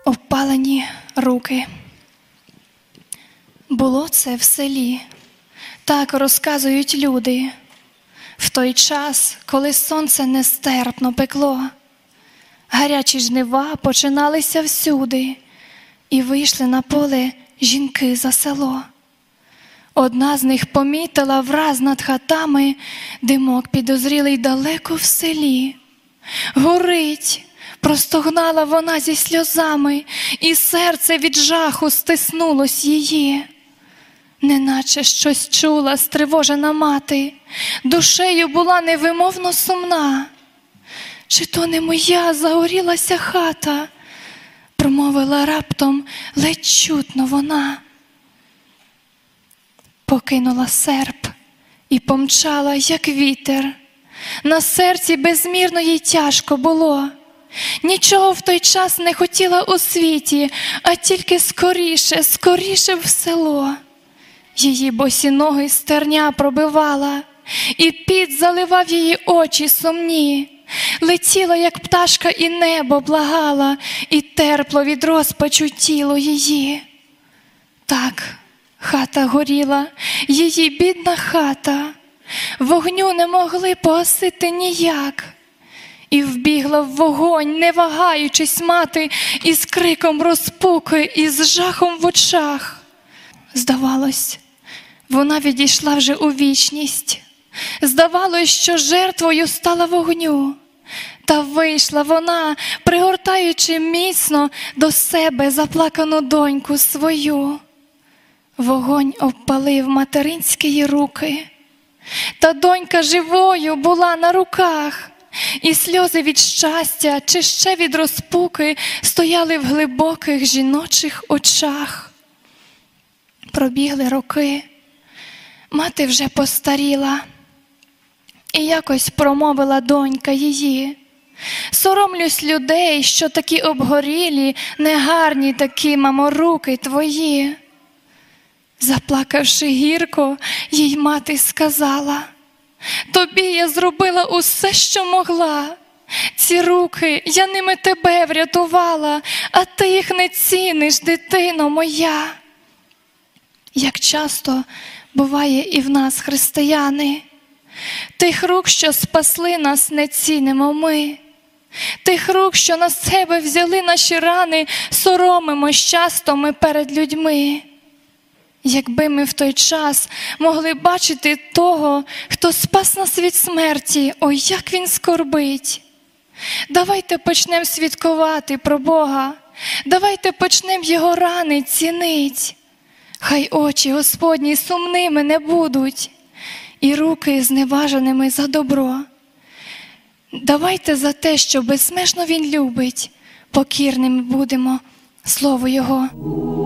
Обпалені руки. Було це в селі, так розказують люди, в той час, коли сонце нестерпно пекло. Гарячі жнива починалися всюди, і вийшли на поле жінки за село. Одна з них помітила враз над хатами димок підозрілий далеко в селі. Горить! Простогнала вона зі сльозами, і серце від жаху стиснулось її. Неначе щось чула стривожена мати, душею була невимовно сумна. «Чи то не моя загорілася хата?» – промовила раптом ледь чутно вона. Покинула серп і помчала, як вітер. На серці безмірно їй тяжко було. Нічого в той час не хотіла у світі, а тільки скоріше, скоріше в село. Її босі ноги стерня пробивала, і піт заливав її очі сумні. Летіла, як пташка, і небо благала, і терпло від розпачу тіло її. Так, хата горіла, її бідна хата. Вогню не могли погасити ніяк. І вбігла в вогонь, не вагаючись мати, із криком розпуки, і з жахом в очах. Здавалось, вона відійшла вже у вічність. Здавалось, що жертвою стала вогню. Та вийшла вона, пригортаючи міцно до себе заплакану доньку свою. Вогонь обпалив материнські її руки. Та донька живою була на руках. І сльози від щастя, чи ще від розпуки, стояли в глибоких жіночих очах. Пробігли роки. Мати вже постаріла. І якось промовила донька її: «Соромлюсь людей, що такі обгорілі, негарні такі, мамо, руки твої». Заплакавши гірко, їй мати сказала: «Тобі я зробила усе, що могла. Ці руки, я ними тебе врятувала, а ти їх не ціниш, дитино моя». Як часто буває і в нас, християни, тих рук, що спасли нас, не цінимо ми. Тих рук, що на себе взяли наші рани, соромимось часто ми перед людьми. Якби ми в той час могли бачити того, хто спас нас від смерті, ой, як він скорбить. Давайте почнемо свідкувати про Бога, давайте почнемо його рани цінить. Хай очі Господні сумними не будуть, і руки зневаженими за добро. Давайте за те, що безмежно він любить, покірними будемо слову його.